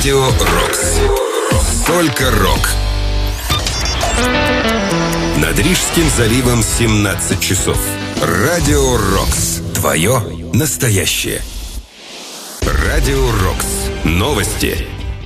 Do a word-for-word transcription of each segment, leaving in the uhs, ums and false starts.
Радио Рокс. Только рок. Над Рижским заливом семнадцать часов. Радио Рокс. Твое настоящее. Радио Рокс. Новости.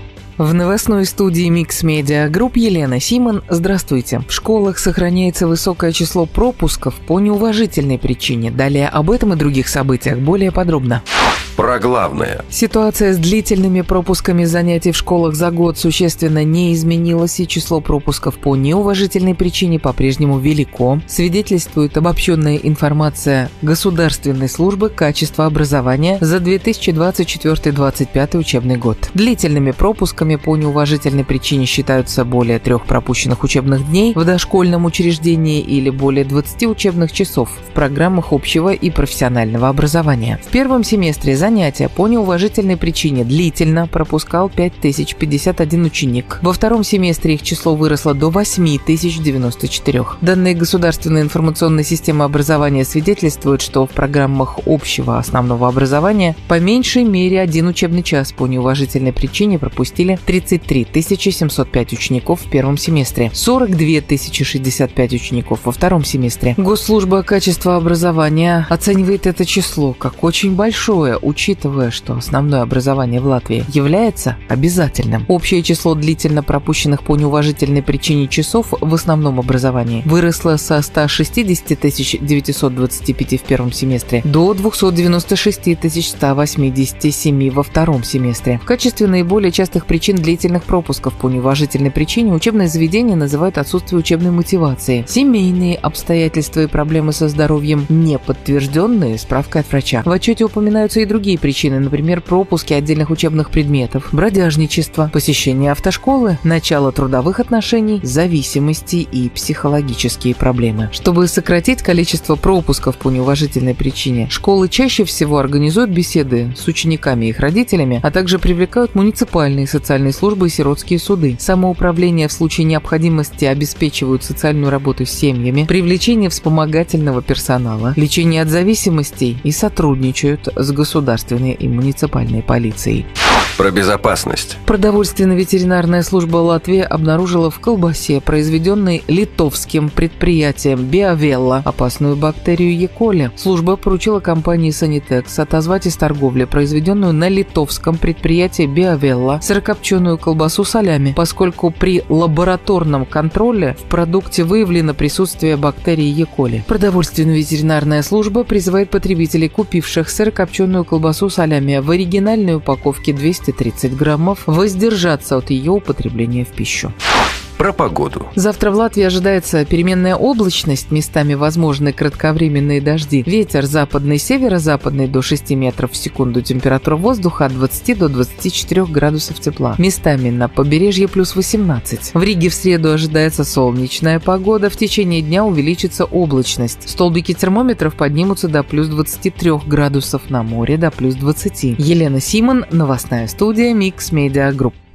В новостной студии Mix Media Group Елена Симон. Здравствуйте. В школах сохраняется высокое число пропусков по неуважительной причине. Далее об этом и других событиях более подробно. Про главное. Ситуация с длительными пропусками занятий в школах за год существенно не изменилась, и число пропусков по неуважительной причине по-прежнему велико, свидетельствует обобщенная информация Государственной службы качества образования за две тысячи двадцать четвёртый — двадцать пятый учебный год. Длительными пропусками по неуважительной причине считаются более трех пропущенных учебных дней в дошкольном учреждении или более двадцати учебных часов в программах общего и профессионального образования. В первом семестре занятия Занятия по неуважительной причине длительно пропускал пять тысяч пятьдесят один ученик. Во втором семестре их число выросло до восемь тысяч девяносто четыре. Данные Государственной информационной системы образования свидетельствуют, что в программах общего основного образования по меньшей мере один учебный час по неуважительной причине пропустили тридцать три тысячи семьсот пять учеников в первом семестре, сорок две тысячи шестьдесят пять учеников во втором семестре. Госслужба качества образования оценивает это число как очень большое, учитывая, что основное образование в Латвии является обязательным. Общее число длительно пропущенных по неуважительной причине часов в основном образовании выросло со ста шестидесяти тысяч девятисот двадцати пяти в первом семестре до двухсот девяноста шести тысяч ста восьмидесяти семи во втором семестре. В качестве наиболее частых причин длительных пропусков по неуважительной причине учебные заведения называют отсутствие учебной мотивации, семейные обстоятельства и проблемы со здоровьем, не подтвержденные справкой от врача. В отчете упоминаются и другие причины, например, пропуски отдельных учебных предметов, бродяжничество, посещение автошколы, начало трудовых отношений, зависимости и психологические проблемы. Чтобы сократить количество пропусков по неуважительной причине, школы чаще всего организуют беседы с учениками и их родителями, а также привлекают муниципальные социальные службы и сиротские суды. Самоуправление в случае необходимости обеспечивают социальную работу с семьями, привлечение вспомогательного персонала, лечение от зависимостей и сотрудничают с государственной и муниципальной полицией. Про безопасность. Продовольственно-ветеринарная служба Латвии обнаружила в колбасе, произведенной литовским предприятием Биовелла, опасную бактерию Е. коли. Служба поручила компании Санитекс отозвать из торговли произведенную на литовском предприятии Биовелла сырокопченую колбасу салями, поскольку при лабораторном контроле в продукте выявлено присутствие бактерии Е. коли. Продовольственно-ветеринарная служба призывает потребителей, купивших сырокопченую колбасу салями в оригинальной упаковке двести тридцать граммов, воздержаться от ее употребления в пищу. Про погоду. Завтра в Латвии ожидается переменная облачность, местами возможны кратковременные дожди. Ветер западный, северо-западный до шести метров в секунду. Температура воздуха от двадцати до двадцати четырёх градусов тепла. Местами на побережье плюс восемнадцать. В Риге в среду ожидается солнечная погода. В течение дня увеличится облачность. Столбики термометров поднимутся до плюс двадцати трёх градусов, на море до плюс двадцати. Елена Симон, новостная студия Mix Media Group.